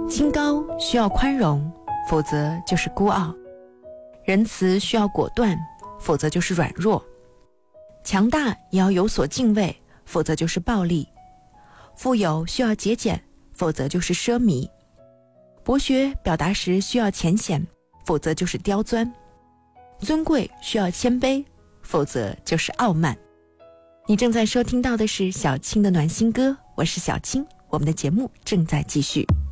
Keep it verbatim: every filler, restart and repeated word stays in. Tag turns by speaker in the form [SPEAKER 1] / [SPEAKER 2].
[SPEAKER 1] 清高需要宽容，否则就是孤傲；仁慈需要果断，否则就是软弱；强大也要有所敬畏，否则就是暴力；富有需要节俭，否则就是奢靡；博学表达时需要浅显，否则就是刁钻；尊贵需要谦卑，否则就是傲慢。你正在收听到的是小青的暖心歌，我是小青，我们的节目正在继续。